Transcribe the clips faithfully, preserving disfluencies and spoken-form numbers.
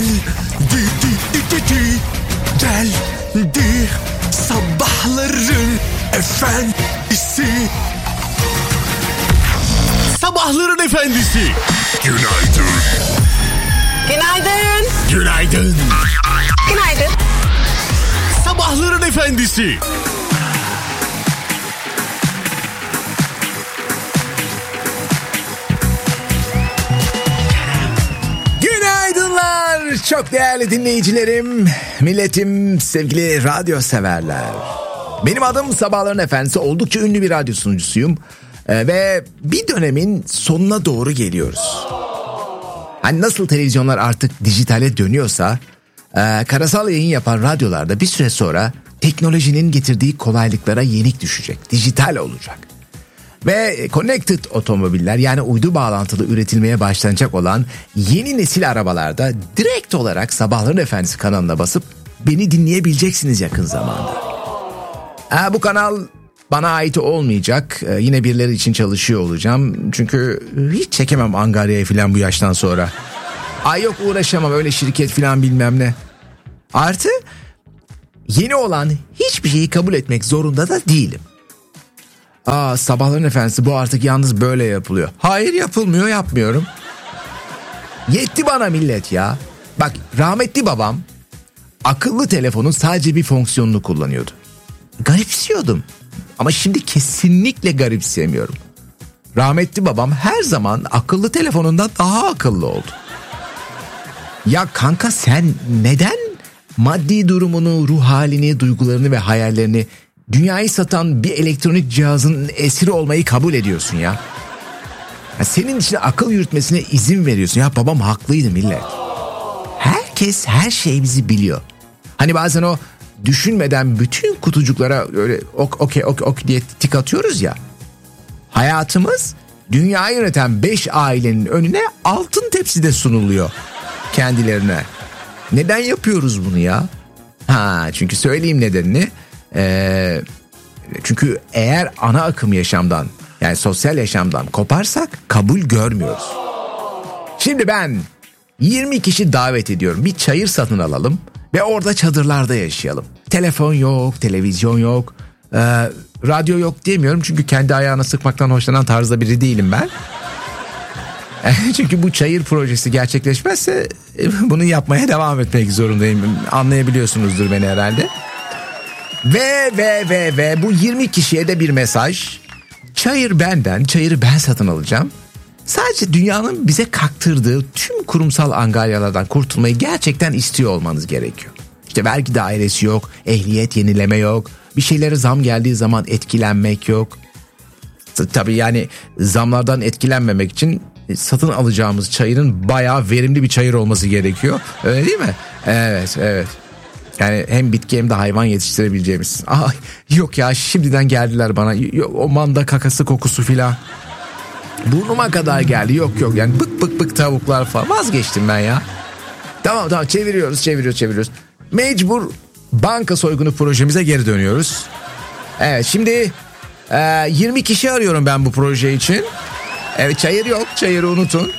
Gel di di di di di. Gel di sabahların efendisi. Sabahların efendisi. Günaydın. Günaydın. Günaydın. Günaydın. Sabahların efendisi. Günaydınlar çok değerli dinleyicilerim, milletim, sevgili radyo severler. Benim adım Sabahların Efendisi, oldukça ünlü bir radyo sunucusuyum ee, ve bir dönemin sonuna doğru geliyoruz. Hani nasıl televizyonlar artık dijitale dönüyorsa, e, karasal yayın yapan radyolarda bir süre sonra teknolojinin getirdiği kolaylıklara yenik düşecek, dijital olacak. Ve connected otomobiller, yani uydu bağlantılı üretilmeye başlanacak olan yeni nesil arabalarda direkt olarak Sabahların Efendisi kanalına basıp beni dinleyebileceksiniz yakın zamanda. Ha, bu kanal bana ait olmayacak. Ee, yine birileri için çalışıyor olacağım. Çünkü hiç çekemem Angarya'ya falan bu yaştan sonra. Ay yok, uğraşamam öyle şirket falan bilmem ne. Artı yeni olan hiçbir şeyi kabul etmek zorunda da değilim. Aa, Sabahların Efendisi bu artık yalnız böyle yapılıyor. Hayır, yapılmıyor, yapmıyorum. Yetti bana millet ya. Bak, rahmetli babam akıllı telefonun sadece bir fonksiyonunu kullanıyordu. Garipsiyordum. Ama şimdi kesinlikle garipsemiyorum. Rahmetli babam her zaman akıllı telefonundan daha akıllı oldu. Ya kanka, sen neden maddi durumunu, ruh halini, duygularını ve hayallerini dünyayı satan bir elektronik cihazın esiri olmayı kabul ediyorsun ya? Ya senin için akıl yürütmesine izin veriyorsun. Ya babam haklıydı millet. Herkes her şeyi bizi biliyor. Hani bazen o düşünmeden bütün kutucuklara öyle ok okey ok ok diye tik atıyoruz ya. Hayatımız dünyayı yöneten beş ailenin önüne altın tepside sunuluyor kendilerine. Neden yapıyoruz bunu ya? Ha, çünkü söyleyeyim nedenini. Ee, çünkü eğer ana akım yaşamdan, yani sosyal yaşamdan koparsak kabul görmüyoruz. Şimdi ben yirmi kişi davet ediyorum. Bir çayır satın alalım ve orada çadırlarda yaşayalım. Telefon yok, televizyon yok, e, radyo yok demiyorum. Çünkü kendi ayağına sıkmaktan hoşlanan tarzda biri değilim ben. Çünkü bu çayır projesi gerçekleşmezse bunu yapmaya devam etmek zorundayım. Anlayabiliyorsunuzdur beni herhalde. Ve ve ve ve bu yirmi kişiye de bir mesaj. Çayır benden, çayırı ben satın alacağım. Sadece dünyanın bize kaktırdığı tüm kurumsal angaryalardan kurtulmayı gerçekten istiyor olmanız gerekiyor. İşte vergi dairesi yok, ehliyet yenileme yok, bir şeylere zam geldiği zaman etkilenmek yok. Tabii yani zamlardan etkilenmemek için satın alacağımız çayırın bayağı verimli bir çayır olması gerekiyor. Öyle değil mi? Evet, evet. Yani hem bitki hem de hayvan yetiştirebileceğimiz. Ay, yok ya, şimdiden geldiler bana. Yok, o manda kakası kokusu filan. Burnuma kadar geldi. Yok yok, yani bık bık bık tavuklar falan. Vazgeçtim ben ya. Tamam tamam, çeviriyoruz çeviriyoruz çeviriyoruz. Mecbur banka soygunu projemize geri dönüyoruz. Evet, şimdi e, yirmi kişi arıyorum ben bu proje için. Evet, çayır yok, çayırı unutun.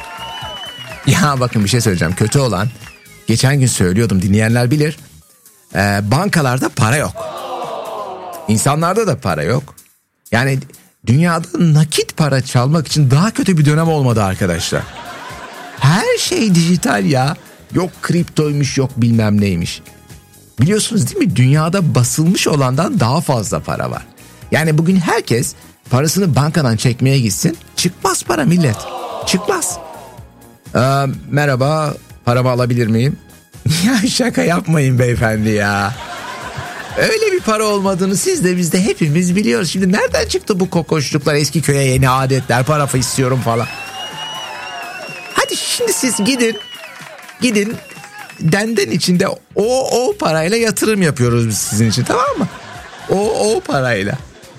Ya bakın, bir şey söyleyeceğim. Kötü olan, geçen gün söylüyordum, dinleyenler bilir. Ee, bankalarda para yok. İnsanlarda da para yok. Yani dünyada nakit para çalmak için daha kötü bir dönem olmadı arkadaşlar. Her şey dijital ya. Yok kriptoymuş, yok bilmem neymiş. Biliyorsunuz değil mi? Dünyada basılmış olandan daha fazla para var. Yani bugün herkes parasını bankadan çekmeye gitsin. Çıkmaz para millet. Çıkmaz. Ee, merhaba, paramı alabilir miyim? Ya şaka yapmayın beyefendi ya. Öyle bir para olmadığını siz de biz de hepimiz biliyoruz. Şimdi nereden çıktı bu kokoşluklar, eski köye yeni adetler, para istiyorum falan. Hadi şimdi siz gidin. Gidin. Denden içinde o o parayla yatırım yapıyoruz biz sizin için, tamam mı? O o parayla.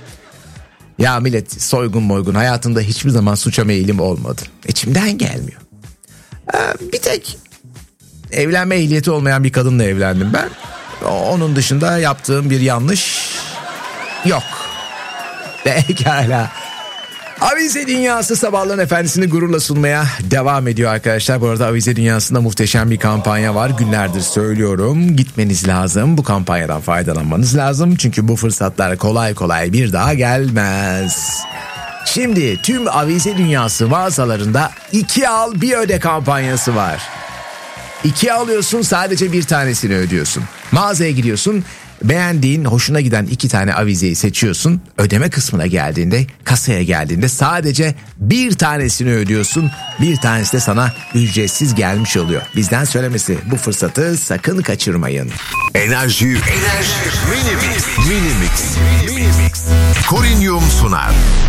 Ya millet, soygun moygun hayatımda hiçbir zaman suça meyilim olmadı. İçimden gelmiyor. Ee, bir tek evlenme ehliyeti olmayan bir kadınla evlendim ben. Onun dışında yaptığım bir yanlış yok. Pekala. Avize Dünyası Sabahların Efendisi'ni gururla sunmaya devam ediyor arkadaşlar. Bu arada Avize Dünyası'nda muhteşem bir kampanya var. Günlerdir söylüyorum. Gitmeniz lazım. Bu kampanyadan faydalanmanız lazım. Çünkü bu fırsatlar kolay kolay bir daha gelmez. Şimdi tüm Avize Dünyası mağazalarında iki al bir öde kampanyası var. İki alıyorsun, sadece bir tanesini ödüyorsun. Mağazaya gidiyorsun, beğendiğin, hoşuna giden iki tane avizeyi seçiyorsun. Ödeme kısmına geldiğinde, kasaya geldiğinde sadece bir tanesini ödüyorsun. Bir tanesi de sana ücretsiz gelmiş oluyor. Bizden söylemesi, bu fırsatı sakın kaçırmayın. Enerji, enerji, mini mix, mini mix, mini mix. Corinium sunar.